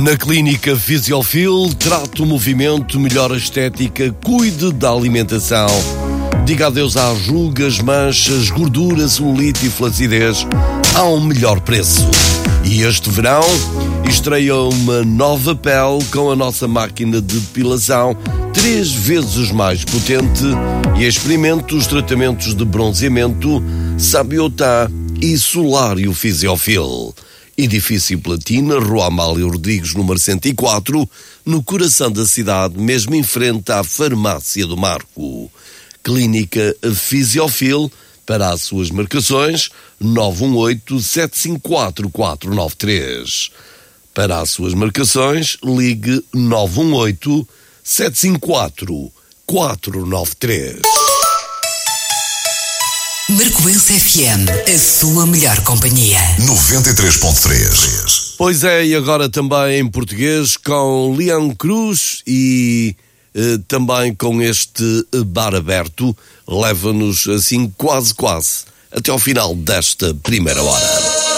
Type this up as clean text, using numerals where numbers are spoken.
Na Clínica Fisiofil, trate o movimento, melhora a estética, cuide da alimentação. Diga adeus às rugas, manchas, gordura, celulite e flacidez a um melhor preço. E este verão estreia uma nova pele com a nossa máquina de depilação 3 vezes mais potente e experimente os tratamentos de bronzeamento Sabiotá e Solário Fisiofil. Edifício Platina, Rua Amália Rodrigues, número 104, no coração da cidade, mesmo em frente à Farmácia do Marco. Clínica Fisiofil, para as suas marcações, 918-754-493. Para as suas marcações, ligue 918-754-493. Marcoense FM, a sua melhor companhia. 93.3. Pois é, e agora também em português com Leão Cruz e também com este bar aberto, leva-nos assim quase até ao final desta primeira hora.